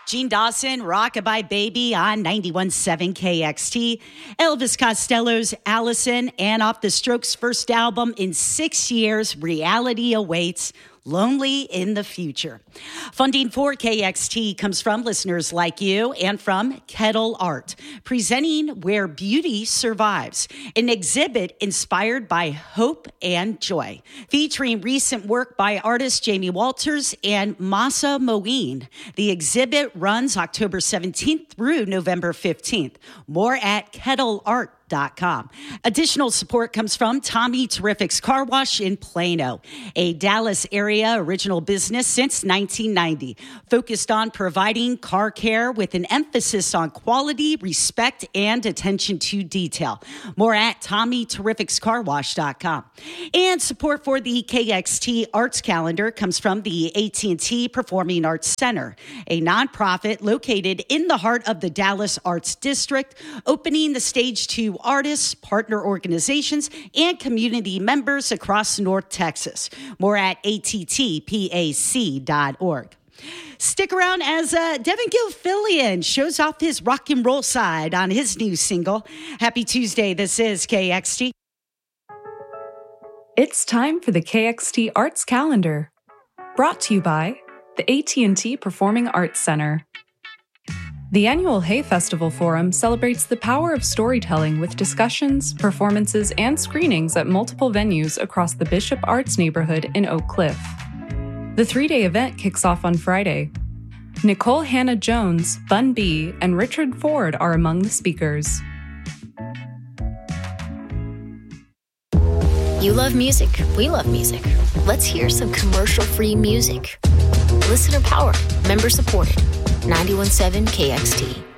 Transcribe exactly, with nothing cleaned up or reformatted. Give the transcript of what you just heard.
Gene Dawson, Rockabye Baby on ninety-one point seven K X T. Elvis Costello's Allison, and off the Strokes' first album in six years, Reality Awaits. Lonely in the Future. Funding for K X T comes from listeners like you and from Kettle Art, presenting Where Beauty Survives, an exhibit inspired by hope and joy, featuring recent work by artist Jamie Walters and Masa Moeen. The exhibit runs October seventeenth through November fifteenth. More at kettle art dot com. Additional support comes from Tommy Terrific's Car Wash in Plano, a Dallas area original business since nineteen ninety, focused on providing car care with an emphasis on quality, respect, and attention to detail. More at tommy terrifics car wash dot com. And support for the K X T Arts Calendar comes from the A T and T Performing Arts Center, a nonprofit located in the heart of the Dallas Arts District, opening the stage to artists, partner organizations, and community members across North Texas. More at A T T P A C dot org. Stick around as uh, Devin Gilfillian shows off his rock and roll side on his new single. Happy Tuesday. This is K X T. It's time for the K X T Arts Calendar, brought to you by the A T and T Performing Arts Center. The annual Hay Festival Forum celebrates the power of storytelling with discussions, performances, and screenings at multiple venues across the Bishop Arts neighborhood in Oak Cliff. The three-day event kicks off on Friday. Nicole Hannah-Jones, Bun B, and Richard Ford are among the speakers. You love music. We love music. Let's hear some commercial-free music. Listener powered, member supported. ninety-one point seven K X T.